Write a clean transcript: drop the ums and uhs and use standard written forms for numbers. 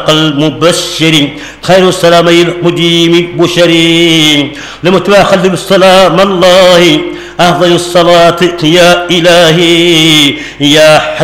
المبشر خير السلامي المديم بشرين لمتواخذ بالسلام الله أفضل الصلاة يا إلهي يا